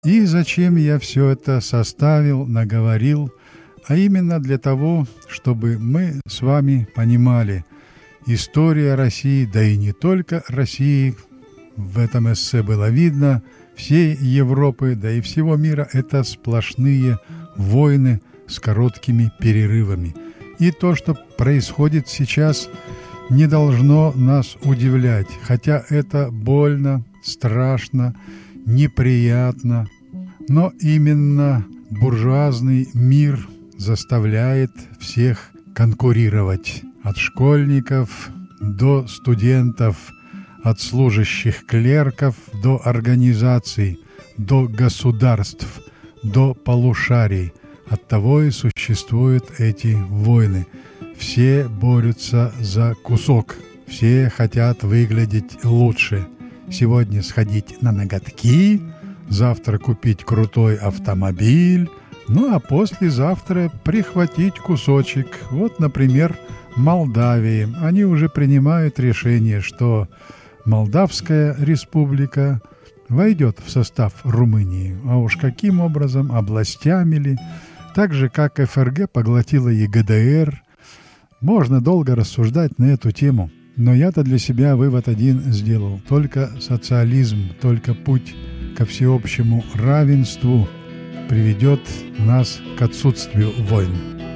И зачем я все это составил, наговорил? А именно для того, чтобы мы с вами понимали, история России, да и не только России, в этом эссе было видно, всей Европы, да и всего мира – это сплошные войны с короткими перерывами. И то, что происходит сейчас, не должно нас удивлять, хотя это больно, страшно, неприятно, но именно буржуазный мир заставляет всех конкурировать. От школьников до студентов, от служащих клерков до организаций, до государств, до полушарий. Оттого и существуют эти войны. Все борются за кусок, все хотят выглядеть лучше. Сегодня сходить на ноготки, завтра купить крутой автомобиль, ну а послезавтра прихватить кусочек. Вот, например, Молдавии. Они уже принимают решение, что Молдавская республика войдет в состав Румынии. А уж каким образом, областями ли, так же, как ФРГ поглотила и ГДР. Можно долго рассуждать на эту тему, но я-то для себя вывод один сделал. Только социализм, только путь ко всеобщему равенству приведет нас к отсутствию войн.